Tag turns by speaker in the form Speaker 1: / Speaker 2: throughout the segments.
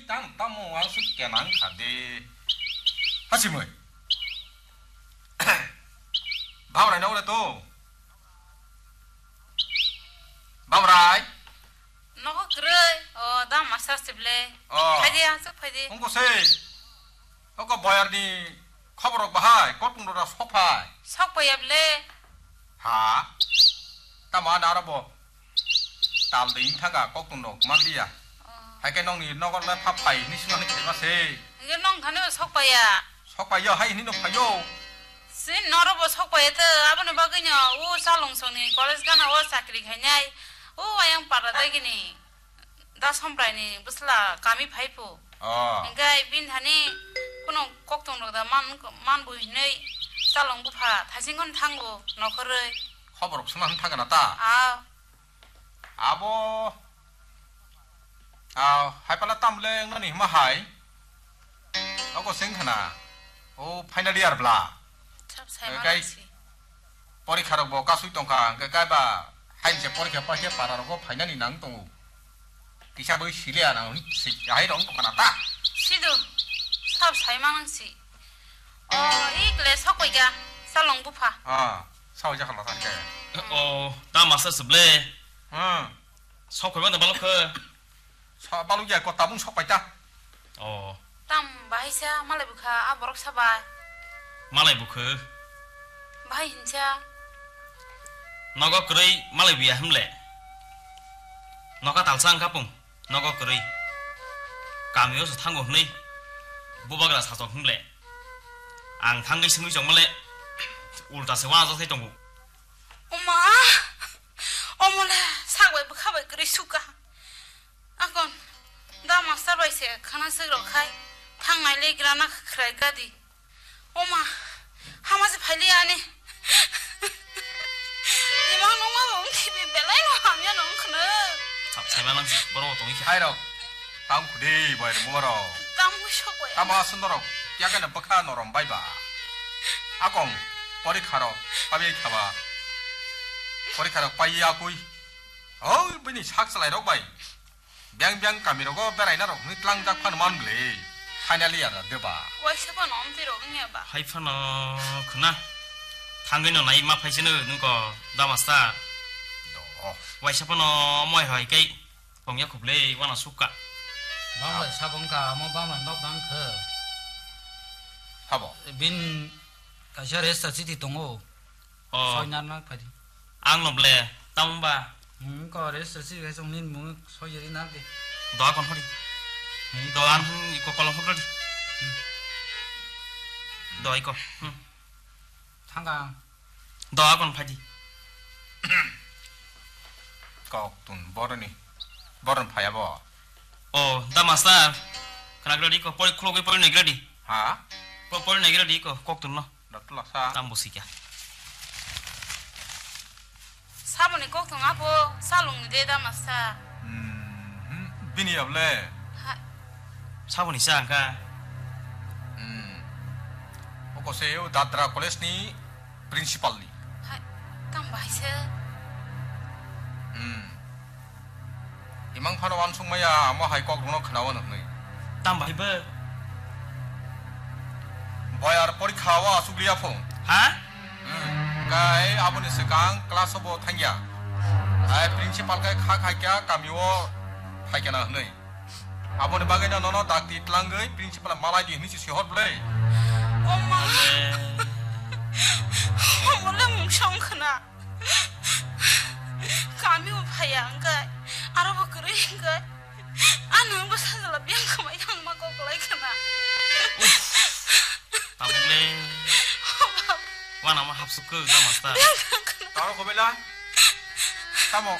Speaker 1: 땅 땅모 왕수 깨난 가데 하지 뭐 바보라 나오래 또 바보라
Speaker 2: nó cười đang massage sibile phải đi ăn sức phải đi
Speaker 1: ông có xe ông có boyar đi 커버 럭 바하이 꽃풍로라 소파이
Speaker 2: sóc bây giờ le
Speaker 1: 하 따마 나라보 딸링 타가 꽃풍로 그만디야 하이게 농니 너걸레 파파이 니 신나는 개마세
Speaker 2: cái nong thằng nó sóc bây giờ
Speaker 1: 속바여 하이 니노 파요
Speaker 2: xin nó đâu sóc bây giờ abang nó bao cái nhỏ sao long song này college cái nào sakri khai nhai ayang para đây cái này đã xong rồi này bớt là kami phải phụ cái bên thằng này কোনো 걱정 너다 만 보이네 살롱 부파 다신 건 탕고 너 그래
Speaker 1: 커버 없으면 타가 났다 아보 하이팔라 땀랭 너니 마 하이 어거 생카나 오 파이널이야 블라 cái porikharo bo kasu tongka cái ba hai je porikha pa ke para ro phải nani nang tong kisa boi silia na ni si ai dong tong kana ta
Speaker 2: sido sab sai manang si ik le sok koi ga salong bu pha
Speaker 1: sao ja khana ta ke
Speaker 3: ta ma sa sble sok koi ba ba lo ke
Speaker 1: sa ba lu ya ko ta bung sok pai ta
Speaker 2: tam bai sa malai bu kha a borok sa ba
Speaker 3: malai bu ke
Speaker 2: bai hin cha
Speaker 3: nó có cười malai bia hâm lệ nó có tàu sang kapung nó có cười cảm yếu sự thăng của này bố bác là sao hâm lệ ang thăng cái sinh trong lệ ulta se wa thấy trong
Speaker 2: 엄마 어머나 사고에 부카베 그리 수가 아건 나 마스터바이세 카나스로 카이 탕나일레 그라나 크라이가디 엄마 하마스 팔리 아니 이만 엄마 뭐 TV 벨라이노 하면 너무크네
Speaker 3: 잡채만 한지 뭐로 동이
Speaker 1: 하이로 땅 구디 뭐이로 뭐로
Speaker 2: 땅 무셔고야
Speaker 1: 따마 순도록 약간은 버카 노럼 바이바 아공 버리카로 바비 카바 버리카로 빠이야구이 bini sak salai rok bai biang biang kami roko berai na rok nitlang jak pan man ble finally ada deba
Speaker 2: wai seba nom ti rok nge ba
Speaker 3: hai phano khna thangin no nai ma phaisi no nko damasta wai seba no moi hai kai pong ya khuple wana suka
Speaker 4: bang la sabong ka mo bang la nok dang khe
Speaker 1: habo
Speaker 4: bin ka jare sa city tongo soi nan ma phadi
Speaker 3: ang nom le tam ba
Speaker 4: có đấy sở sĩ cái trong nên muốn soi dưới nát đi
Speaker 3: đó con đi đó ăn có con không đi đó ấy con
Speaker 4: thằng càng
Speaker 3: đó con phải đi
Speaker 1: có tuần borden phải abo
Speaker 3: da masa khana cái đi có poli khlo cái poli này cái đi
Speaker 1: hả
Speaker 3: poli này cái đi có cóc tuần nó
Speaker 1: đó là sao
Speaker 3: tam musik ya
Speaker 2: 사모니 꼭 동아보 살롱 데다 마사
Speaker 1: bini able
Speaker 3: 사본이 시작한가
Speaker 1: oko seo dadra college ni principal ni
Speaker 2: tam 바이세
Speaker 1: imang phano wan sung maya mo hai kok runo khnawa nai
Speaker 3: tam bài bơ
Speaker 1: boyar porikha wa suglia phong
Speaker 3: hả
Speaker 1: cái aboni sekang kelas obo thangya ai principal kai kha kha kya kamio phai kana nei aboni bagai na nono dak ti tlangai principal malai di ni si hot blai
Speaker 2: 엄마 엄마를 뭉청크나 감이 오파양가 알아봐 그래인가 아는 거 사달라 비앙가마 양마 꼬꼬라이크나
Speaker 3: tabule wana ma hapsu ke da masta
Speaker 1: taro ko bela tamo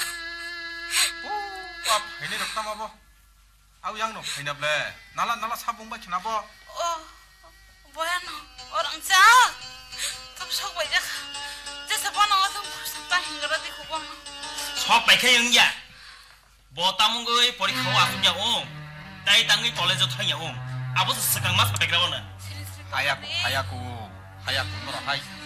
Speaker 1: wap ini dok tamo bo au yang no ini ble nala sabung ba china bo
Speaker 2: Bueno, orang cak, tapi sok banyak. Jadi sepan orang tuh sampai hingga di kubang.
Speaker 3: sok pai khe yung ya bo tamung goi pori khawa aku ya dai tangi college thang ya abo sakang mas pai gra bona
Speaker 1: hayaku nora hai